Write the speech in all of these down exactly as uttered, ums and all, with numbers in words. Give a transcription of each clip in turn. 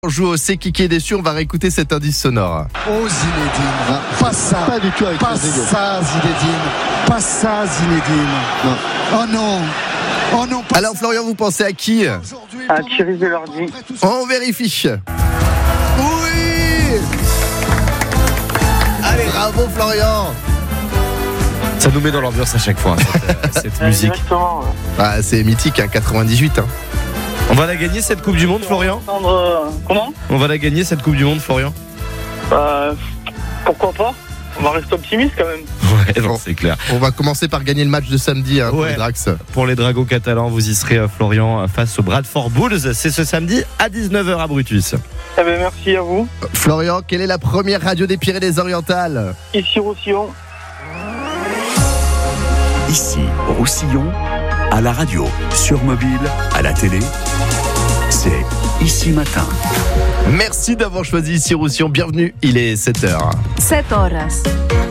On joue au C'est qui qui est déçu, on va réécouter cet indice sonore. Oh Zinedine, pas ça, pas du tout avec pas ça Zinedine, pas ça Zinedine. Non. Oh non, oh non. Pas Alors Florian, vous pensez à qui? À Thierry Delardy. On vérifie. Oui. Allez, bravo Florian. Ça nous met dans l'ambiance à chaque fois, cette, cette musique. Exactement. Ah, c'est mythique, hein, quatre-vingt-dix-huit. Hein. On va la gagner cette Coupe du Monde, Florian Euh, comment On va la gagner cette Coupe du Monde, Florian euh, Pourquoi pas. On va rester optimiste quand même. Ouais, non, c'est clair. On va commencer par gagner le match de samedi hein, pour Ouais. les Drax. Pour les Dragos catalans, vous y serez, Florian, face au Bradford Bulls. C'est ce samedi à dix-neuf heures à Brutus. Eh ben, merci à vous. Florian, quelle est la première radio des Pyrénées-Orientales? Ici Roussillon. Ici, Roussillon, à la radio, sur mobile, à la télé, c'est Ici Matin. Merci d'avoir choisi ici Roussillon. Bienvenue, il est sept heures. sept horas.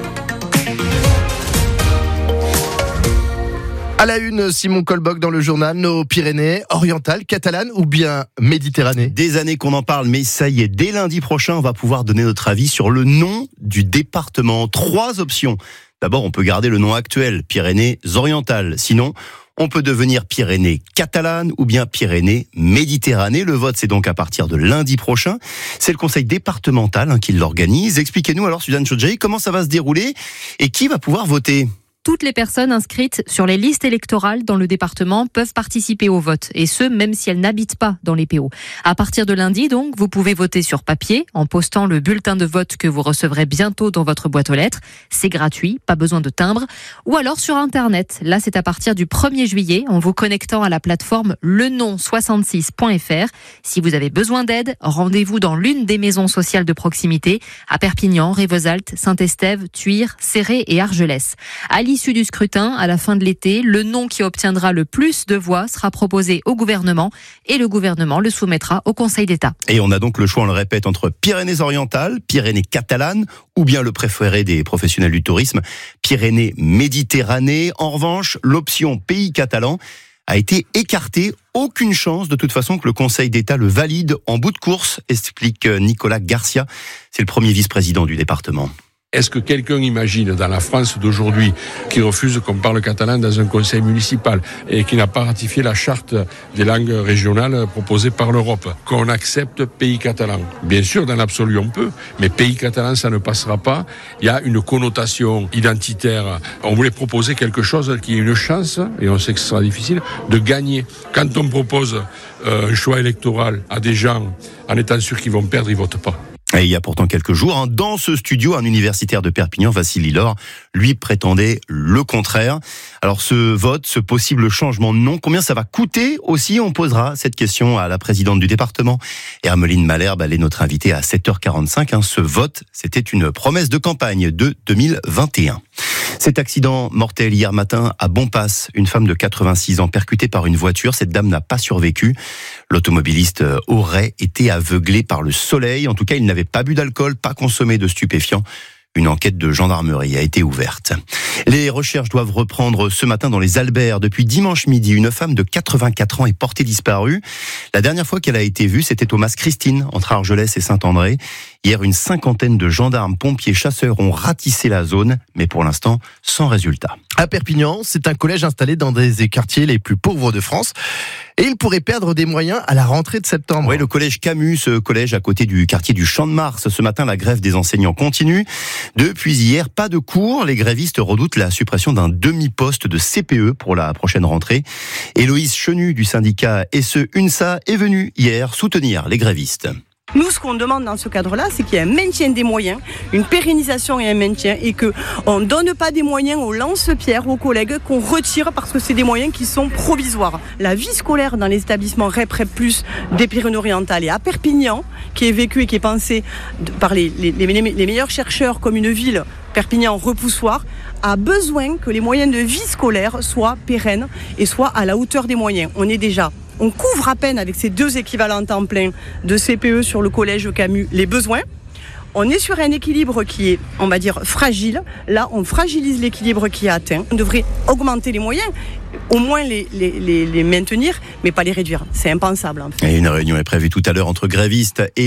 À la une, Simon Colboc dans le journal, nos Pyrénées, orientales, catalanes ou bien Méditerranée? Des années qu'on en parle, mais ça y est, dès lundi prochain, on va pouvoir donner notre avis sur le nom du département. Trois options. D'abord, on peut garder le nom actuel, Pyrénées-Orientales. Sinon, on peut devenir Pyrénées catalanes ou bien Pyrénées Méditerranée. Le vote, c'est donc à partir de lundi prochain. C'est le conseil départemental hein, qui l'organise. Expliquez-nous alors, Suzanne Chodjei, comment ça va se dérouler et qui va pouvoir voter ? Toutes les personnes inscrites sur les listes électorales dans le département peuvent participer au vote, et ce, même si elles n'habitent pas dans les P O. À partir de lundi, donc, vous pouvez voter sur papier en postant le bulletin de vote que vous recevrez bientôt dans votre boîte aux lettres. C'est gratuit, pas besoin de timbre. Ou alors sur Internet. Là, c'est à partir du premier juillet, en vous connectant à la plateforme le nom soixante-six point f r. Si vous avez besoin d'aide, rendez-vous dans l'une des maisons sociales de proximité, à Perpignan, Rivesaltes, Saint-Estève, Tuire, Céré et Argelès. À l'issue du scrutin, à la fin de l'été, le nom qui obtiendra le plus de voix sera proposé au gouvernement et le gouvernement le soumettra au Conseil d'État. Et on a donc le choix, on le répète, entre Pyrénées-Orientales, Pyrénées catalanes ou bien le préféré des professionnels du tourisme, Pyrénées Méditerranée. En revanche, l'option pays catalan a été écartée. Aucune chance de toute façon que le Conseil d'État le valide en bout de course, explique Nicolas Garcia. C'est le premier vice-président du département. Est-ce que quelqu'un imagine dans la France d'aujourd'hui qui refuse qu'on parle catalan dans un conseil municipal et qui n'a pas ratifié la charte des langues régionales proposée par l'Europe, qu'on accepte pays catalan? Bien sûr, dans l'absolu on peut, mais pays catalan ça ne passera pas. Il y a une connotation identitaire. On voulait proposer quelque chose qui ait une chance, et on sait que ce sera difficile, de gagner. Quand on propose un choix électoral à des gens en étant sûr qu'ils vont perdre, ils votent pas. Et il y a pourtant quelques jours, hein, dans ce studio, un universitaire de Perpignan, Vassili Lor, lui prétendait le contraire. Alors ce vote, ce possible changement de nom, combien ça va coûter aussi? On posera cette question à la présidente du département. Hermeline Malherbe, elle est notre invitée à sept heures quarante-cinq. Hein. Ce vote, c'était une promesse de campagne de deux mille vingt et un. Cet accident mortel hier matin à Bonpass, une femme de quatre-vingt-six ans percutée par une voiture. Cette dame n'a pas survécu. L'automobiliste aurait été aveuglé par le soleil. En tout cas, il n'avait pas bu d'alcool, pas consommé de stupéfiants. Une enquête de gendarmerie a été ouverte. Les recherches doivent reprendre ce matin dans les Alberts. Depuis dimanche midi, une femme de quatre-vingt-quatre ans est portée disparue. La dernière fois qu'elle a été vue, c'était au Mas Christine, entre Argelès et Saint-André. Hier, une cinquantaine de gendarmes, pompiers, chasseurs ont ratissé la zone, mais pour l'instant, sans résultat. À Perpignan, c'est un collège installé dans des quartiers les plus pauvres de France. Et il pourrait perdre des moyens à la rentrée de septembre. Oui, le collège Camus, ce collège à côté du quartier du Champ de Mars. Ce matin, la grève des enseignants continue. Depuis hier, pas de cours. Les grévistes redoutent la suppression d'un demi-poste de C P E pour la prochaine rentrée. Héloïse Chenu du syndicat S E UNSA est venue hier soutenir les grévistes. Nous, ce qu'on demande dans ce cadre-là, c'est qu'il y ait un maintien des moyens, une pérennisation et un maintien, et qu'on ne donne pas des moyens aux lance-pierres, aux collègues, qu'on retire parce que c'est des moyens qui sont provisoires. La vie scolaire dans les établissements REP, REP plus, des Pyrénées-Orientales et à Perpignan, qui est vécue et qui est pensée par les, les, les, les meilleurs chercheurs comme une ville, Perpignan repoussoir, a besoin que les moyens de vie scolaire soient pérennes et soient à la hauteur des moyens. On est déjà... On couvre à peine avec ces deux équivalents temps plein de C P E sur le collège Camus les besoins. On est sur un équilibre qui est, on va dire, fragile. Là, on fragilise l'équilibre qui est atteint. On devrait augmenter les moyens, au moins les, les, les, les maintenir, mais pas les réduire. C'est impensable. En fait. Et une réunion est prévue tout à l'heure entre grévistes et